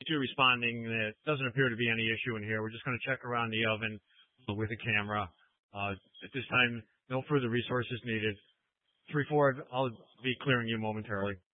you responding. There doesn't appear to be any issue in here. We're just going to check around the oven with a camera. At this time, no further resources needed. 3-4, I'll be clearing you momentarily.